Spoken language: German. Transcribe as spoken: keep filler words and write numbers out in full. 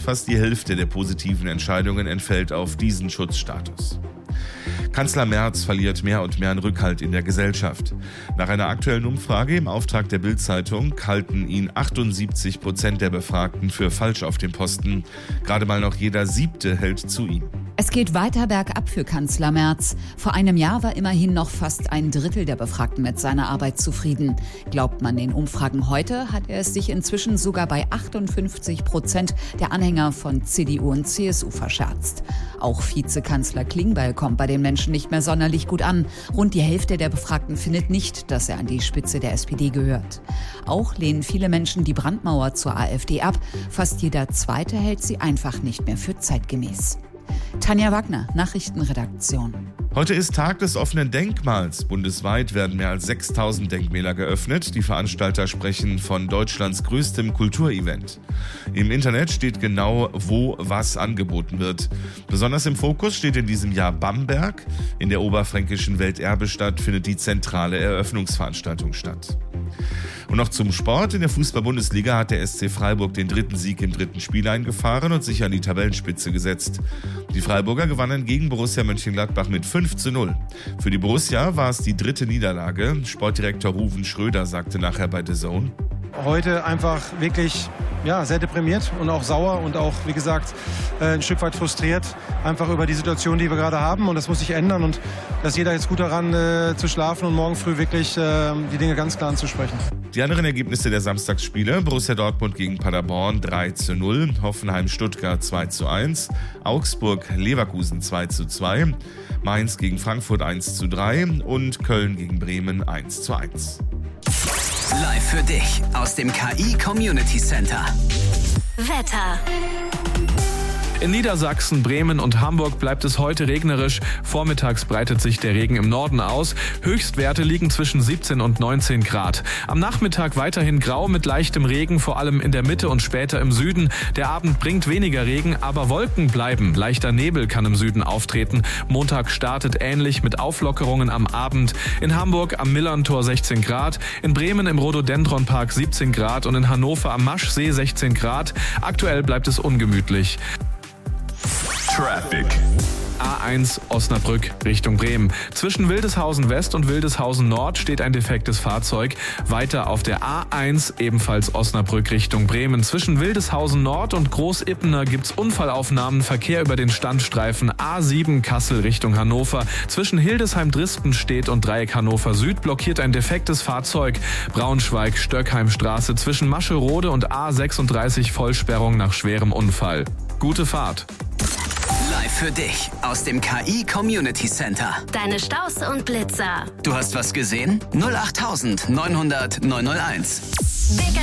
fast die Hälfte der positiven Entscheidungen entfällt auf diesen Schutzstatus. Kanzler Merz verliert mehr und mehr an Rückhalt in der Gesellschaft. Nach einer aktuellen Umfrage im Auftrag der Bild-Zeitung halten ihn achtundsiebzig Prozent der Befragten für falsch auf dem Posten. Gerade mal noch jeder Siebte hält zu ihm. Es geht weiter bergab für Kanzler Merz. Vor einem Jahr war immerhin noch fast ein Drittel der Befragten mit seiner Arbeit zufrieden. Glaubt man den Umfragen heute, hat er es sich inzwischen sogar bei achtundfünfzig Prozent der Anhänger von C D U und C S U verscherzt. Auch Vizekanzler Klingbeil kommt bei den Menschen nicht mehr sonderlich gut an. Rund die Hälfte der Befragten findet nicht, dass er an die Spitze der S P D gehört. Auch lehnen viele Menschen die Brandmauer zur AfD ab. Fast jeder Zweite hält sie einfach nicht mehr für zeitgemäß. Tanja Wagner, Nachrichtenredaktion. Heute ist Tag des offenen Denkmals. Bundesweit werden mehr als sechstausend Denkmäler geöffnet. Die Veranstalter sprechen von Deutschlands größtem Kulturevent. Im Internet steht genau, wo was angeboten wird. Besonders im Fokus steht in diesem Jahr Bamberg. In der oberfränkischen Welterbestadt findet die zentrale Eröffnungsveranstaltung statt. Und noch zum Sport. In der Fußball-Bundesliga hat der S C Freiburg den dritten Sieg im dritten Spiel eingefahren und sich an die Tabellenspitze gesetzt. Die Freiburger gewannen gegen Borussia Mönchengladbach mit fünf zu null. Für die Borussia war es die dritte Niederlage. Sportdirektor Ruven Schröder sagte nachher bei The Zone: Heute einfach wirklich ja, sehr deprimiert und auch sauer und auch, wie gesagt, ein Stück weit frustriert. Einfach über die Situation, die wir gerade haben. Und das muss sich ändern. Und dass jeder jetzt gut daran äh, zu schlafen und morgen früh wirklich äh, die Dinge ganz klar anzusprechen. Die anderen Ergebnisse der Samstagsspiele: Borussia Dortmund gegen Paderborn drei zu null, Hoffenheim Stuttgart zwei zu eins, Augsburg Leverkusen zwei zu zwei, Mainz gegen Frankfurt eins zu drei und Köln gegen Bremen eins zu eins. Live für dich aus dem K I Community Center. Wetter. In Niedersachsen, Bremen und Hamburg bleibt es heute regnerisch. Vormittags breitet sich der Regen im Norden aus. Höchstwerte liegen zwischen siebzehn und neunzehn Grad. Am Nachmittag weiterhin grau mit leichtem Regen, vor allem in der Mitte und später im Süden. Der Abend bringt weniger Regen, aber Wolken bleiben. Leichter Nebel kann im Süden auftreten. Montag startet ähnlich mit Auflockerungen am Abend. In Hamburg am Millerntor sechzehn Grad, in Bremen im Rhododendronpark siebzehn Grad und in Hannover am Maschsee sechzehn Grad. Aktuell bleibt es ungemütlich. Traffic. A eins Osnabrück Richtung Bremen. Zwischen Wildeshausen West und Wildeshausen Nord steht ein defektes Fahrzeug. Weiter auf der A eins ebenfalls Osnabrück Richtung Bremen. Zwischen Wildeshausen Nord und Großippener gibt's Unfallaufnahmen. Verkehr über den Standstreifen A sieben Kassel Richtung Hannover. Zwischen Hildesheim-Dristenstedt und Dreieck Hannover Süd blockiert ein defektes Fahrzeug. Braunschweig-Stöckheimstraße zwischen Mascherode und A sechsunddreißig Vollsperrung nach schwerem Unfall. Gute Fahrt. Live für dich aus dem K I Community Center. Deine Staus und Blitzer. Du hast was gesehen? null acht neun null null neun null eins. Big